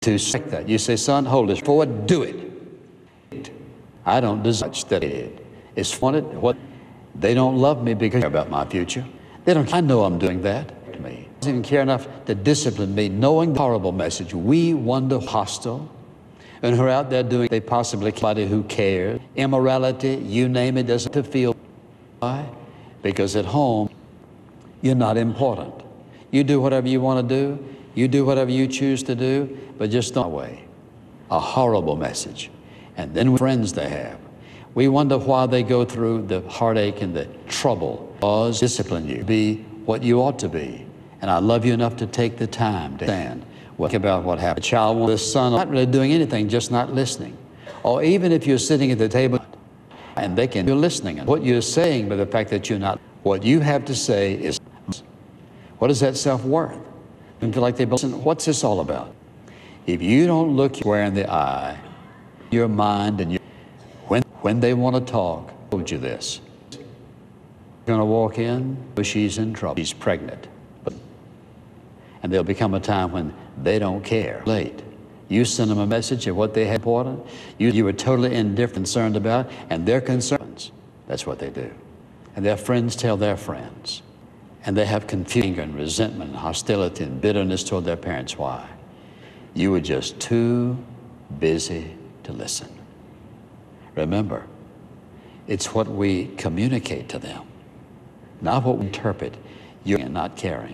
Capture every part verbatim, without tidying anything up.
to strike that. You say, son, hold this forward, do it. I don't deserve that it. It's wanted what they don't love me because about my future. They don't. I know I'm doing that to me. They don't even care enough to discipline me, knowing the horrible message. We wonder hostile, and who are out there doing they possibly somebody who cares. Immorality, you name it, doesn't to feel. Why? Because at home, you're not important. You do whatever you want to do. You do whatever you choose to do, but just don't away. A horrible message. And then friends they have. We wonder why they go through the heartache and the trouble. Because discipline you, be what you ought to be. And I love you enough to take the time to stand. Think about what happened. A child, the son, not really doing anything, just not listening. Or even if you're sitting at the table and they can, you're listening. And what you're saying, but the fact that you're not, what you have to say is, what is that self-worth? You feel like they listen, what's this all about? If you don't look square in the eye, your mind and your, when, when they want to talk, I told you this. You're going to walk in, she's in trouble, she's pregnant. But, and there'll become a time when they don't care. Late. You send them a message of what they had important, you, you were totally indifferent, concerned about, and their concerns. That's what they do. And their friends tell their friends. And they have confusion and resentment and hostility and bitterness toward their parents. Why? You were just too busy to listen. Remember, it's what we communicate to them, not what we interpret. You're not caring.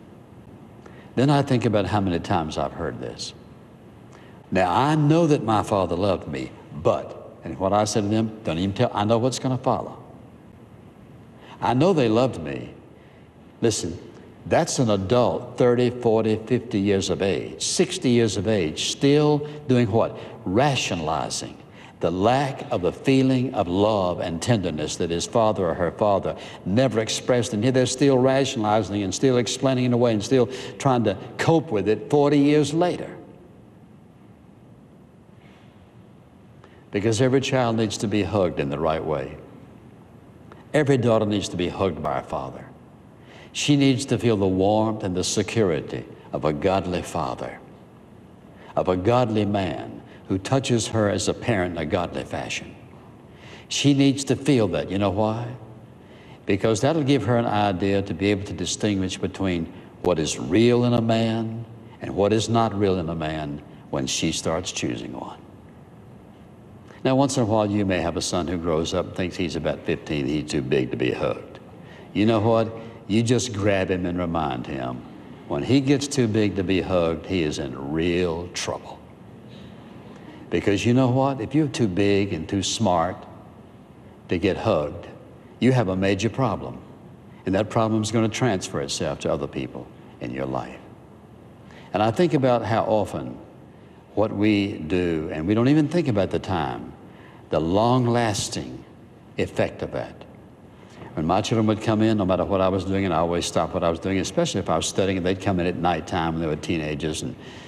Then I think about how many times I've heard this. Now, I know that my father loved me, but, and what I said to them, don't even tell, I know what's going to follow. I know they loved me. Listen, that's an adult, thirty, forty, fifty years of age, sixty years of age, still doing what? Rationalizing the lack of the feeling of love and tenderness that his father or her father never expressed. And here they're still rationalizing and still explaining it away and still trying to cope with it forty years later. Because every child needs to be hugged in the right way. Every daughter needs to be hugged by her father. She needs to feel the warmth and the security of a godly father, of a godly man who touches her as a parent in a godly fashion. She needs to feel that. You know why? Because that'll give her an idea to be able to distinguish between what is real in a man and what is not real in a man when she starts choosing one. Now, once in a while, you may have a son who grows up and thinks he's about fifteen, he's too big to be hugged. You know what? You just grab him and remind him, when he gets too big to be hugged, he is in real trouble. Because you know what? If you're too big and too smart to get hugged, you have a major problem. And that problem is going to transfer itself to other people in your life. And I think about how often what we do, and we don't even think about the time, the long-lasting effect of that. When my children would come in, no matter what I was doing, and I always stopped what I was doing, especially if I was studying, and they'd come in at nighttime when they were teenagers, and